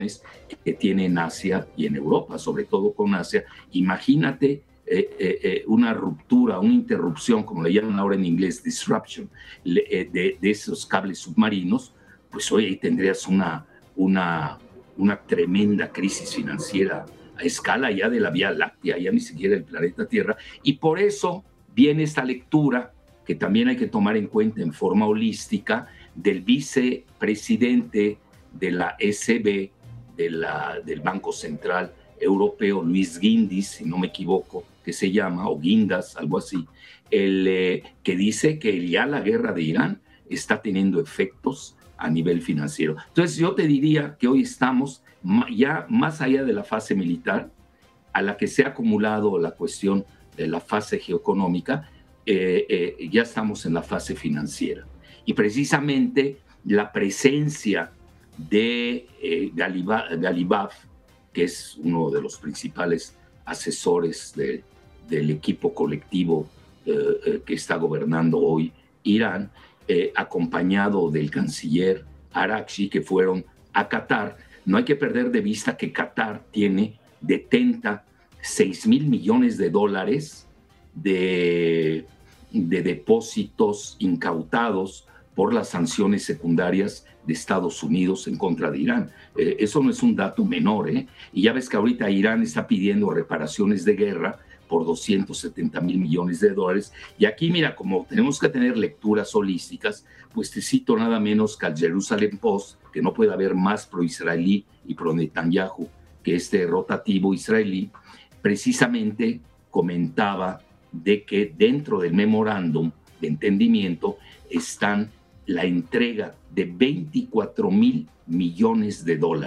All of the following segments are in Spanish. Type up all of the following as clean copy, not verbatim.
que tiene en Asia y en Europa, sobre todo con Asia. Imagínate una ruptura, una interrupción, como le llaman ahora en inglés, disruption, de esos cables submarinos, pues hoy tendrías una tremenda crisis financiera a escala ya de la Vía Láctea, ya ni siquiera el planeta Tierra. Y por eso viene esta lectura que también hay que tomar en cuenta en forma holística del vicepresidente de la ECB, del Banco Central Europeo, Luis Guindas, si no me equivoco, que se llama, o Guindas, algo así, que dice que ya la guerra de Irán está teniendo efectos a nivel financiero. Entonces yo te diría que hoy estamos ya más allá de la fase militar, a la que se ha acumulado la cuestión de la fase geoeconómica, ya estamos en la fase financiera. Y precisamente la presencia de Galibaf, que es uno de los principales asesores del equipo colectivo que está gobernando hoy Irán, acompañado del canciller Araghchi, que fueron a Qatar. No hay que perder de vista que Qatar detenta $6,000 millones de depósitos incautados por las sanciones secundarias de Estados Unidos en contra de Irán. Eso no es un dato menor, ¿eh? Y ya ves que ahorita Irán está pidiendo reparaciones de guerra por $270,000 millones. Y aquí, mira, como tenemos que tener lecturas holísticas, pues te cito nada menos que al Jerusalem Post, que no puede haber más pro-israelí y pro-Netanyahu que este rotativo israelí, precisamente comentaba de que dentro del memorándum de entendimiento están la entrega de $24,000 millones.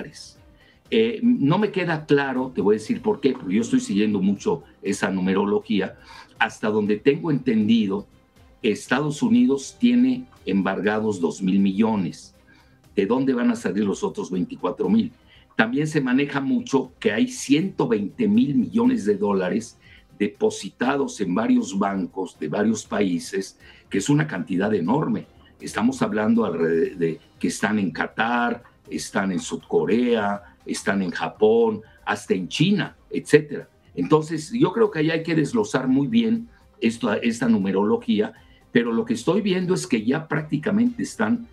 No me queda claro, te voy a decir por qué, porque yo estoy siguiendo mucho esa numerología. Hasta donde tengo entendido, Estados Unidos tiene embargados 2,000 millones. ¿De dónde van a salir los otros 24,000? También se maneja mucho que hay $120,000 millones depositados en varios bancos de varios países, que es una cantidad enorme. Estamos hablando de que están en Qatar, están en Sudcorea, están en Japón, hasta en China, etcétera. Entonces, yo creo que ahí hay que desglosar muy bien esta numerología, pero lo que estoy viendo es que ya prácticamente están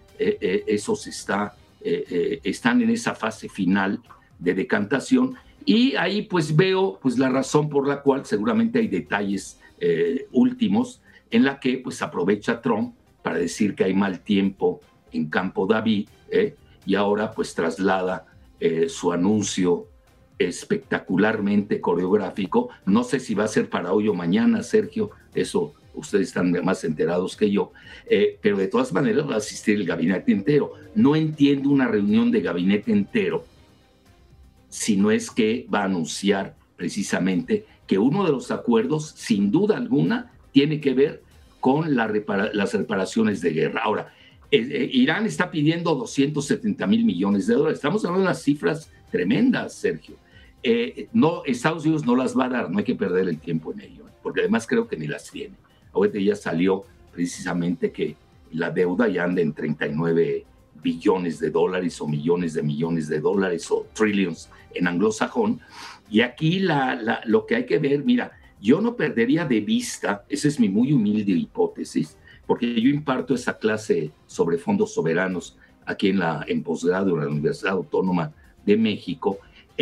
en esa fase final de decantación, y ahí pues veo pues la razón por la cual seguramente hay detalles últimos en la que pues aprovecha Trump para decir que hay mal tiempo en Campo David, y ahora pues traslada su anuncio espectacularmente coreográfico. No sé si va a ser para hoy o mañana, Sergio, eso ustedes están más enterados que yo, pero de todas maneras va a asistir el gabinete entero. No entiendo una reunión de gabinete entero si no es que va a anunciar precisamente que uno de los acuerdos, sin duda alguna, tiene que ver con las reparaciones de guerra. Ahora, Irán está pidiendo $270,000 millones. Estamos hablando de unas cifras tremendas, Sergio. No, Estados Unidos no las va a dar, no hay que perder el tiempo en ello, porque además creo que ni las tiene. Ahorita ya salió precisamente que la deuda ya anda en $39 billones o millones de dólares o trillions en anglosajón. Y aquí lo que hay que ver, mira, yo no perdería de vista, esa es mi muy humilde hipótesis, porque yo imparto esa clase sobre fondos soberanos aquí en posgrado en la Universidad Autónoma de México.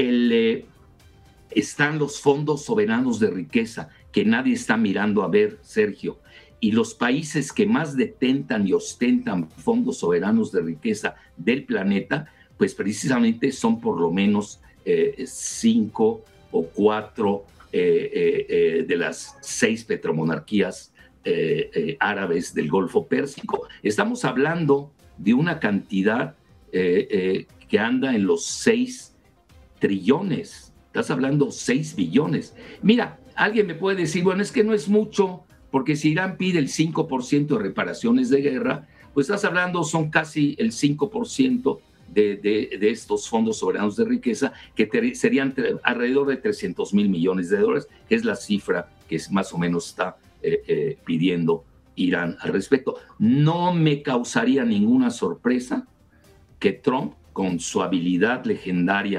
Están los fondos soberanos de riqueza que nadie está mirando a ver, Sergio, y los países que más detentan y ostentan fondos soberanos de riqueza del planeta, pues precisamente son por lo menos 5 o 4 de las 6 petromonarquías árabes del Golfo Pérsico. Estamos hablando de una cantidad que anda en los 6 trillones. Estás hablando 6 billones. Mira, alguien me puede decir, bueno, es que no es mucho, porque si Irán pide el 5% de reparaciones de guerra, pues estás hablando, son casi el 5% de estos fondos soberanos de riqueza, que serían alrededor de $300,000 millones, que es la cifra que más o menos está pidiendo Irán al respecto. No me causaría ninguna sorpresa que Trump con su habilidad legendaria